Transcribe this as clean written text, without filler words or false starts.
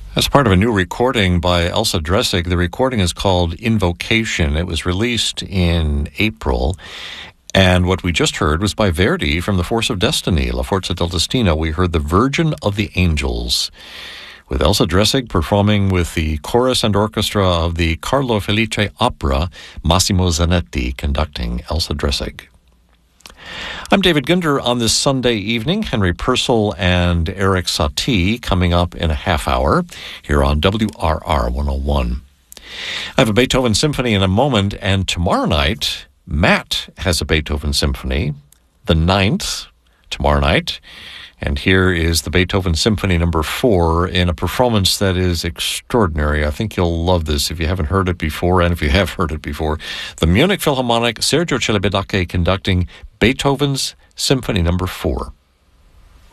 As part of a new recording by Elsa Dressig, the recording is called Invocation. It was released in April. And what we just heard was by Verdi from The Force of Destiny, La Forza del Destino. We heard The Virgin of the Angels, with Elsa Dressig performing with the chorus and orchestra of the Carlo Felice Opera, Massimo Zanetti conducting Elsa Dressig. I'm David Ginder on this Sunday evening. Henry Purcell and Eric Satie coming up in a half hour here on WRR 101. I have a Beethoven Symphony in a moment, and tomorrow night, Matt has a Beethoven Symphony, the 9th, tomorrow night. And here is the Beethoven Symphony No. 4 in a performance that is extraordinary. I think you'll love this if you haven't heard it before, and if you have heard it before. The Munich Philharmonic, Sergio Celibidache conducting Beethoven's Symphony No. 4.